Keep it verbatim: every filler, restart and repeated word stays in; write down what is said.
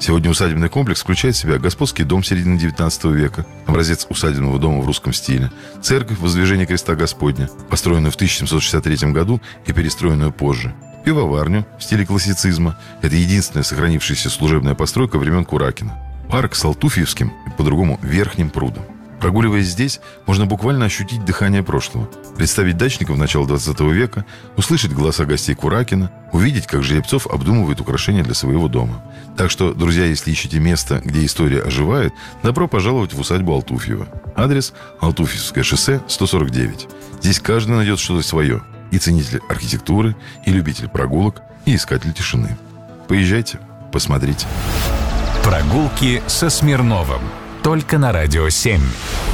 Сегодня усадебный комплекс включает в себя господский дом середины девятнадцатого века, образец усадебного дома в русском стиле, церковь Воздвижения Креста Господня, построенную в тысяча семьсот шестьдесят третьем году и перестроенную позже, пивоварню в стиле классицизма. Это единственная сохранившаяся служебная постройка времен Куракина. Парк с Алтуфьевским и по-другому Верхним прудом. Прогуливаясь здесь, можно буквально ощутить дыхание прошлого, представить дачников начала двадцатого века, услышать голоса гостей Куракина, увидеть, как жеребцов обдумывают украшения для своего дома. Так что, друзья, если ищете место, где история оживает, добро пожаловать в усадьбу Алтуфьева. Адрес – Алтуфьевское шоссе, сто сорок девять. Здесь каждый найдет что-то свое. И ценитель архитектуры, и любитель прогулок, и искатель тишины. Поезжайте, посмотрите. Прогулки со Смирновым. Только на Радио семь.